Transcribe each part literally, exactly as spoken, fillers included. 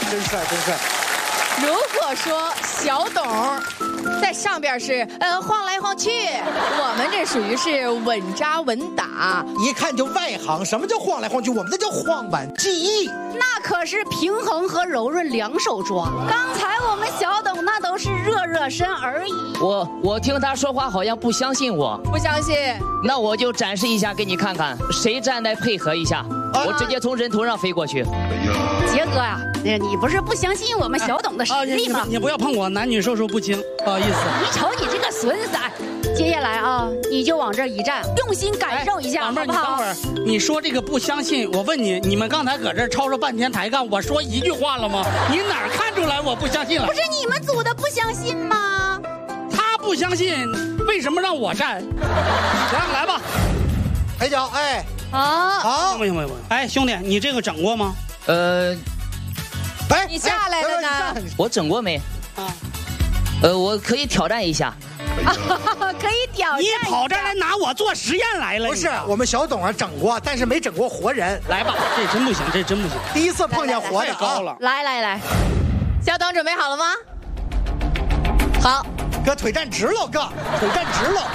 真帅，真帅。 如果说小董在上边是呃晃来晃去，我们这属于是稳扎稳打， 一看就外行。什么叫晃来晃去？我们那叫晃板记忆。 那可是平衡和柔润两手抓。刚才我们小董那都是热热身而已。 我我听他说话好像不相信我， 不相信？ 那我就展示一下给你看看，谁站来配合一下，啊、我直接从人头上飞过去。 杰哥呀、啊，你不是不相信我们小董的实力吗？ 啊、你, 你不要碰我，男女授受不亲，不好意思。 你瞅你这个损色！接下来啊，你就往这一站，用心感受一下， 老妹儿， 好不好？ 你等会儿，你说这个不相信，我问你，你们刚才搁这吵吵半天抬杠，我说一句话了吗？你哪儿看出来我不相信了？ 不是你们组的不相信吗？ 他不相信，为什么让我站？来来吧， 抬脚，哎， 好， 好， 行不行不行？哎，兄弟，你这个整过吗？ 呃， 哎， 你下来了呢？ 我整过没？啊，呃，我可以挑战一下。 啊、可以挑战。 你跑这儿来拿我做实验来了？ 不是，我们小董啊整过，但是没整过活人。 来吧，这真不行，这真不行。 第一次碰见活的， 太高了。 来来来， 小董准备好了吗？好， 哥腿站直了，哥腿站直了。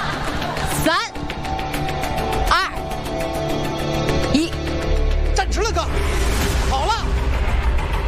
三、二、一， 站直了，哥。